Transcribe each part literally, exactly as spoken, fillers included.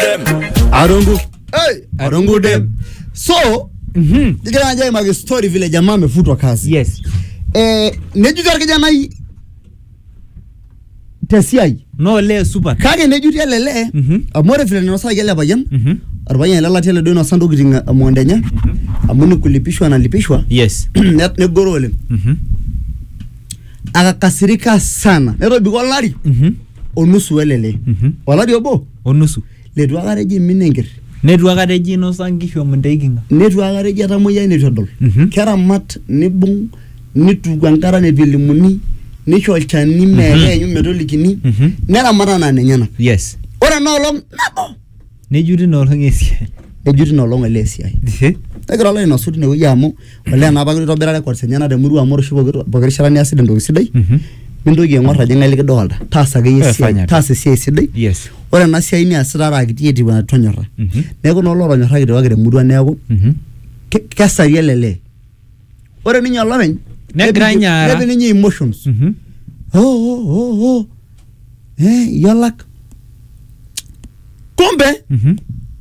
dem. Arongu. Hey, Arongu dem. So, Mhm. nikana njaye mage story vile jamaa amefutwa kazi. Yes. Eh, nejuti kijana hii tesiai. No le super. Kage nejuti lele. Mhm. Amore vile ninosa gele bayan. Mhm. Arbayan lala tele dono sandu gitinga amuandenya. Amuni kulipishwa analipishwa. Yes. Net negoro ole. Mhm. Akakasirika sana. Nairobi kwa lari. Mhm. Onusu elele. Mhm. Walari obo. Onusu. Letu akareji minengir. Netu akareji no sangisho mundaikinga. Netu akareji atamoyia netu adol. Mhm. Keramat nibung nitu gankara ne bilimuni nisho olchani mere enyu metolikini. Mhm. Neramata na nenyana. Yes. Ore na olong nabo. Nejuti no olongesi. Nejuti na olong ele esiai. Dhe. Egira olo inosuti newoji amu ole na apa kitobirare kwa senyana temurua amu oshi pokirishara ni accident ntoki sidai. Mhm. Mintoki aing'or ajo ng'ae likidolta. Taasa akeyie Eh, esiai. fanya. Taasa esiai sidai. Yes. Ore ena siai niasita ara akiti etiu enaa tonyorra. Mhm. Neeku naa olotonyorraki tewaki temurua neeku Mhm. ke- kesari elele. Ore ninye olopeny Negira ninye ara. nepik ninye emotions. Mhm. Oh, oh, oh, oh. Eh, yolak. Kumbe, Mhm.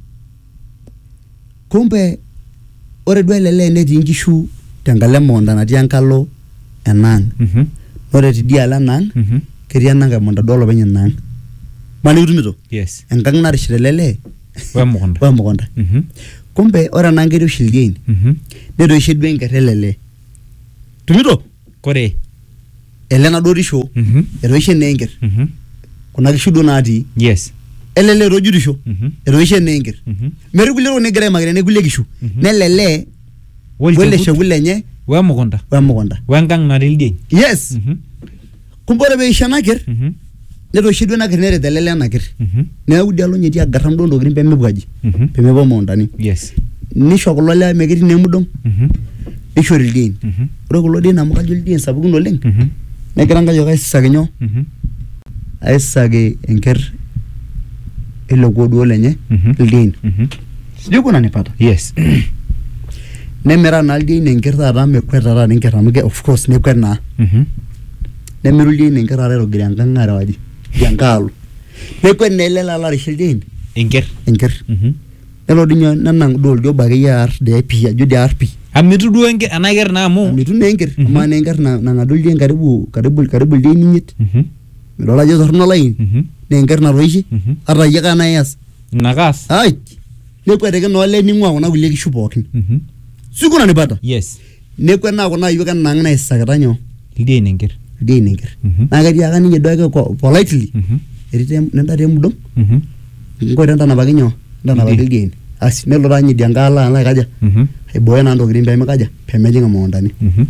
kumbe ore duo elele netii nkishu tenkalo emukunta natii enkalo enaang'. Mhm. Ore tidialo enaang' Mhm. ketii enaang' emukunta duo olopeny enaang'. Maniki itumito? Yes. Enkang' narishita elele Wemukunta. wemukunta. Mhm. Kumbe ore enaang' ketii oshi ildiein. Mhm. Netoishe duo enkerr elele. Tumito? Kore. Ele naduo tisho Mhm. etoishe naa enkerr. Mhm. Kuna kishu duo natii. Yes. Elele etojutisho. Mhm. Etoishe naa enkerr. Mhm. Metii kulie tokitin negira aimakita nekulie kishu. Mhm. Nelele wele sheku lenye Wemukunta. wemukunta. Wenkang' natii ildiein. Yes. Mhm. Kumbe ore peisho ena kerr Mhm. netoishe duo ena kerr neret elele ena kerr. Mhm. Neeku dialo nye etii agarram duo ntokitin peemepuo aji. Mhm. Peemepuo mukuntani. Yes. Nisho kulo lewa meketii naa emudong. Mhm. Nishori ildiein. Mhm. Ore kulo diein amu kajo ildiein sapukin oleng. Mhm. Negira nkayiok aisisaki nyoo? Mhm. Aisisaki enkerr ilo kuo duo lenye Mhm. ildiein. Mhm. Sijui kuna nipata. Yes. Nemera naa ildiein enkerr taata mekwet taata enkerr amu ke- of course nekwet naa. Mhm. Nemiru ildiein enkerr taata aitogiraa enkang' arewaji tiankaalo. Nekwet naa ele lalo arishe ildiein Enkerr. enkerr. Mhm. Nelo dii nyoo nenang' duo oldio obo akeyie aarr dee pii ajo dii aarr pii. Amitu duo enkerr ena kerr naa amu. Mitu naa enkerr Mhm. amaa naa enkerr na- nang'adu ildiein karibu karibu karibu ildiein imiet. Mhm. Midol ajo torrono olaini. Mhm. Naa enkerr natoishe. Mhm. Ata iyie kaa naa ias. Nakaas. Ai. Nekwetiki naa olee ning'ua kuna kulie kishu pookin. Mhm. Sijui kuna nipata. Yes. Nekwet naa kuna ayiok enaang' naisisakita nyoo? Ildiein enkerr. Ildiein enkerr. Mhm. Naa ketii ake ninye duo ake ko- politely. Mhm. Etii te- nenda temudong. Mhm. Nkoito entanapaki nyoo? Entanapaki Ildiein. ildiein. Asi nelo taa ninye idiankaalo alo aikaja. Mhm. Aibooyo naa ntokitin peemikaja peemejing' imukuntani. Mhm.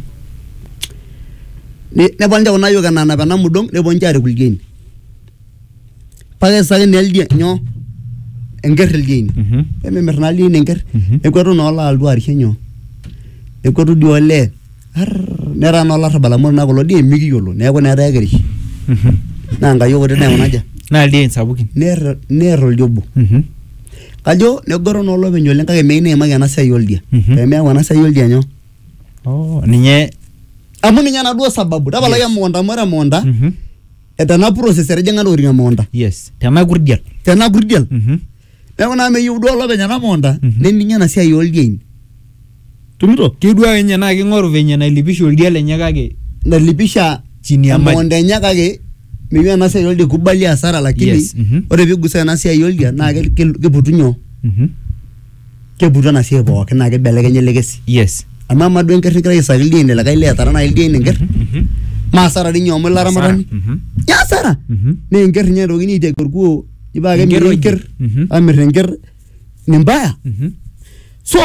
Ne- Nepuo ninche kuna ayiok enanap ena mudong nepuo ninche aariku ildiein. Pakesaki naa ildiein nyoo? Enkerr ildiein. Mhm. Peememirr naa ildiein enkerr. Mhm. Nekwetu naa olaaldo arishie nyoo? Nekwetu dii olee. Arrrr netaa naa olarrabal amu ore naa kulo diein mikiyiolo neeku naa etaa ekirish. Mhm. Naa nkayiok kutik naikuna aja? Naa ildiein sapukin. Neerr neerr oldia obo. Mhm. Kajo negoro naa olopeny oleng kake meyieu neimaki ena siai oldia. Mhm. Peemeyau ena siai oldia nyoo? Oh, ninye. Amu ninye enaduo sababu. Tapalaki Yes. emukunta amu ore emukunta Mhm. etena process etijing'a ntokitin emukunta. Yes. Tena kurdial. Tena kurdial. Mhm. Neeku naa meyieu duo olopeny ena mukunta Mhm. nening' ena siai oldiein. Tumito? Kidua ninye naa king'oru venye nailipisha oldia lenye kake Nalipisha chini ya maji. emukunta enye kake meyieu ena siai oldia kubali hasara lakini Yes. Mhm. ore piigusa ena siai oldia naa ke- ke- keputu nyoo? Mhm. Keputu ena siai pookin naa kibelekenya ele kesi. Yes. Amu ama duo enkerr nigira aisaki ildiein likae lee etara naa ildiein enkerr. Mhm. Maa hasara dii nyoo amu ilaramatani. Mhm. Ya hasara. Mhm. Nee enkerr ninye etokini aiteki orkuo ipa ake Enkerr emiri oji. enkerr Mhm. amirr enkerr ni mbaya. Mhm. So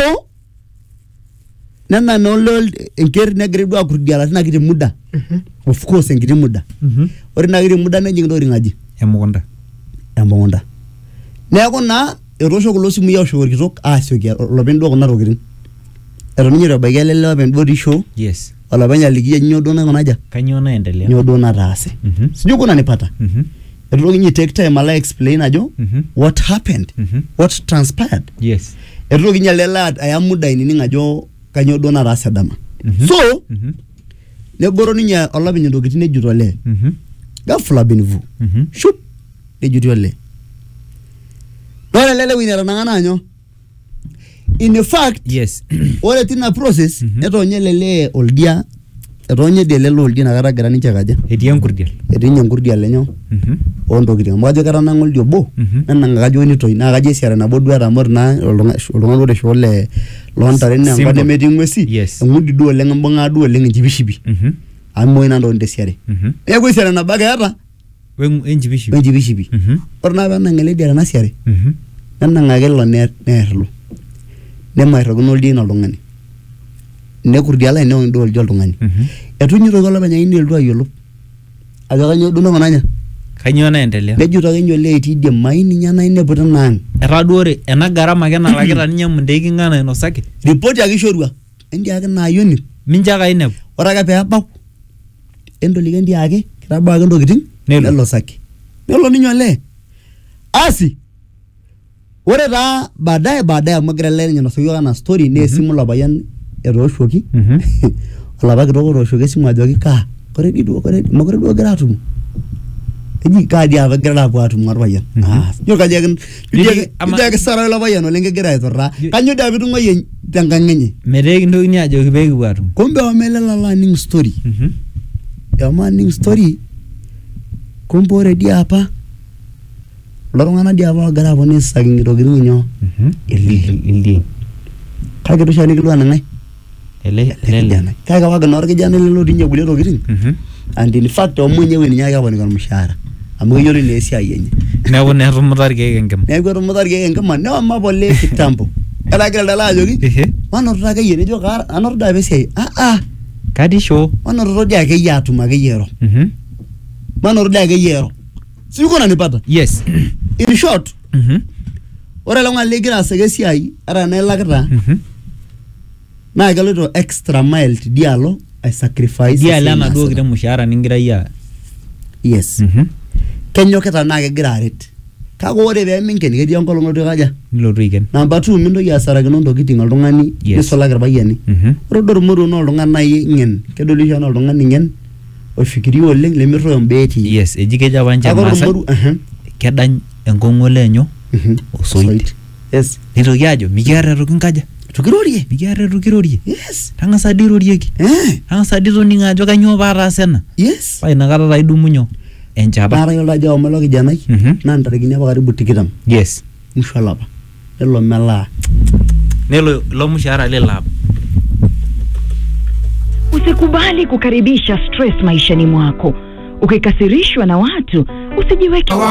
nena nolo enkerr negira duo akurdiala tina kiti muda. Of course enkiti muda. Mhm. Ore ina kiti muda nejing' ntokitin aji Emukunta. emukunta. Neeku naa etoosho kulo simui aoshoki orkitok aasioki olopeny duo kuna tokitin. Eton ninye itu ebaiki ele openy duo tisho Yes. olopeny aliki nyoo duo naikuna aja? Kanyoo naendelea? Nyoo duo nataase. Mhm. Sijui kuna nipata. Mhm. Etu ninye take time alo explain ajo Mhm. what happened, Mhm. what transpired. Yes. Etu ninye lele aya muda inining ajo kanyoo duo nataase dama. Mhm. So Mhm. negoro ninye olopeny ntokitin nejuto olee. Mhm. Ghafla bin vu. Mhm. Shup nejuti olee. Dole lele winera nangana anyo. In fact, yes. ore tina process, Mhm. eto nye lele oldia, eto nye de lele oldia nakata gira ninche kaja. Etii enkurdial. Etii nye nkurdial lenyo. Mhm. Ontokitin. Amu kajo kata nang'ol obo, Mhm. nenang' kajo nitoi. Naa kajo esiara nabo duo etamor naa oltung'ani otisho le loontare naa enkop Simple. nemetii ng'uesi. Yes. Eng'udi duo oleng imbung'a duo oleng enchipishipi. Mhm. Amu moi nantokitin tesiare. Mhm. Neeku esiara nabo ake eeta, Wengu enchipishipi. wenchipishipi. Mhm. Ore naa penang' ele dia tena siare, Mhm. nenang' ake ilo neer ilo. Nemairrokino oldia ino oltung'ani. Nekurdiala eneony duo oldia oltung'ani. Mhm. Etu inyotoki olopeny aini elotu ayiolou. Ajo kanyioo duo namananya. Kanyoo naendelea? Nejito ake ninye olee etii idie maini ninye nainepu tinaang'. Etaa duo ore ena gharama ake nalakita ninye mundeiki ng'ana inosaki. Ripoti ake ishorua. Endia ake naayioni. Mincho ake ainepu. Ore ake peebau, entoliki endia ake, kitabau ake ntokiting, Nelo. nelo saki. Nelo ninye olee. Asi, ore taa baadaye baadaye amu egira ele ninye ainosaki yiok ena story, naa esimu ilo payian etooshuoki. Mhm. Olapa kitok otooshoki esimu ajoki kaa, kore dii duo kore mekure duo egira aatumo. Eji kaa dii apa egira aapuo aatumo orpayian. Mhm. Ah, ijo kajo ake Jio- ijo ama- ake sara ilo payian oleng kegira aiturraa. Jio- Kanyoo dii apa itung'uayie tenkang' enye? Metaa kintokini ajoki peekipuo atum. Kumbe omelala alo aning' story. Mhm. Eshomo aning' story, kumbe ore dii apa kulo tung'anak dii apa ogira aaponu aisaki ntokiting nyoo, Mhm. Ildien. Ildien. Kake itu shaake kilua nang'ai. Ele Ele ele. kijanai. Kake wake naa orkijanai lele otii ninye kulie tokiting. Mhm. And in fact omonye we ninye ake aponiki ormushaara. Amu keyiolo naa esiai enye. Neeku naa etumuta irkeek enkima. Neeku etumuta irkeek enkima neoma pole kitambo. Etaa egira lelo ajoki, Ehe. manoto akeyie nejo kaara anoto apa esiai. Ah ah, Katii shoo. manoto dii akeyie atum akeyie ero. Mhm. Manoto dii akeyie ero. Siko nanipata. Yes. In short, Mhm. ore ele tung'ani ligira aasaki esiai ata naa ilakita Mhm. naa keloito extra mile tidialo ai sacrifice Dialo esiai enaduo naasita. kiti mushaara ningira iyie. Yes. Mhm. Kenyokita naa kegira aret. Kake ore pee minken ketii enkolong' nalotu kaja. Nilotu aiken. Namba two mintoki asarakino ntokiting oltung'ani Yes. nisulaki irpayiani. Mhm. Ore duo ormoruo naa oltung'ani nai ng'en. Kedolisho enaa oltung'ani ng'en oifikiria oleng lemerruoyo mbaa etii. Yes, eji kejo apa ninche Kake ore irmaasai ormoruo aha. kedany enkong'u lenyo Mhm. osoit. Yes. Nitoki ajo mikiarr eitoki nkaja. Tukirorie. Mikiarr etu kirorie. Yes. Tang'asa dii irorieki. Eh. Tang'asa dii toning' ajo kanyoo paataasa ena. Yes. Paa inakata taa idumu nyoo? Enchata. Naa tayiolo ajo ome ilo kijanai Mhm. naa ntarikini apa karibu tikitam Yes. musho olapa. Nelo melaa. Nelo ilo mushaara lilo apa. Usikubali kukaribisha stress maishani mwako. Ukikasirishwa na watu, usijiweke